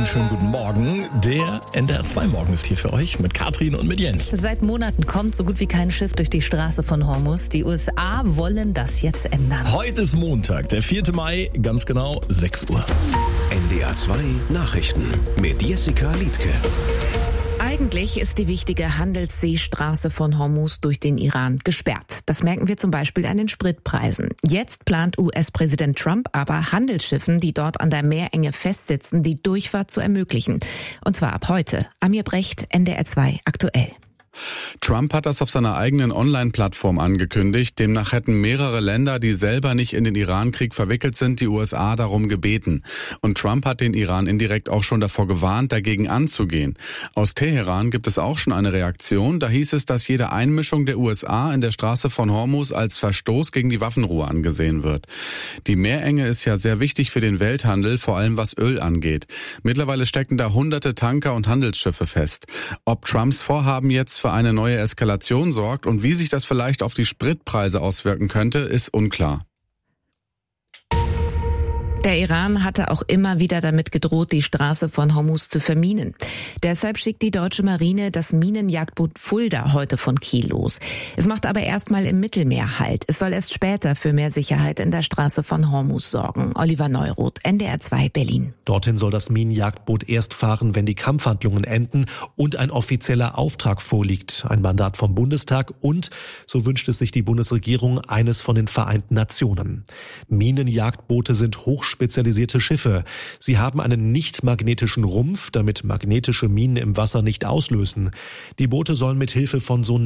Einen schönen guten Morgen. Der NDR 2 Morgen ist hier für euch mit Katrin und mit Jens. Seit Monaten kommt so gut wie kein Schiff durch die Straße von Hormuz. Die USA wollen das jetzt ändern. Heute ist Montag, der 4. Mai, ganz genau 6 Uhr. NDR 2 Nachrichten mit Jessica Liedtke. Eigentlich ist die wichtige Handelsseestraße von Hormuz durch den Iran gesperrt. Das merken wir zum Beispiel an den Spritpreisen. Jetzt plant US-Präsident Trump aber Handelsschiffen, die dort an der Meerenge festsitzen, die Durchfahrt zu ermöglichen. Und zwar ab heute. Amir Brecht, NDR 2 aktuell. Trump hat das auf seiner eigenen Online-Plattform angekündigt. Demnach hätten mehrere Länder, die selber nicht in den Iran-Krieg verwickelt sind, die USA darum gebeten. Und Trump hat den Iran indirekt auch schon davor gewarnt, dagegen anzugehen. Aus Teheran gibt es auch schon eine Reaktion. Da hieß es, dass jede Einmischung der USA in der Straße von Hormuz als Verstoß gegen die Waffenruhe angesehen wird. Die Meerenge ist ja sehr wichtig für den Welthandel, vor allem was Öl angeht. Mittlerweile stecken da hunderte Tanker und Handelsschiffe fest. Ob Trumps Vorhaben jetzt für eine neue Eskalation sorgt und wie sich das vielleicht auf die Spritpreise auswirken könnte, ist unklar. Der Iran hatte auch immer wieder damit gedroht, die Straße von Hormuz zu verminen. Deshalb schickt die deutsche Marine das Minenjagdboot Fulda heute von Kiel los. Es macht aber erstmal im Mittelmeer Halt. Es soll erst später für mehr Sicherheit in der Straße von Hormuz sorgen. Oliver Neuroth, NDR 2 Berlin. Dorthin soll das Minenjagdboot erst fahren, wenn die Kampfhandlungen enden und ein offizieller Auftrag vorliegt. Ein Mandat vom Bundestag und, so wünscht es sich die Bundesregierung, eines von den Vereinten Nationen. Minenjagdboote sind hochspezialisierte Schiffe. Sie haben einen nicht magnetischen Rumpf, damit magnetische Minen im Wasser nicht auslösen. Die Boote sollen mit Hilfe von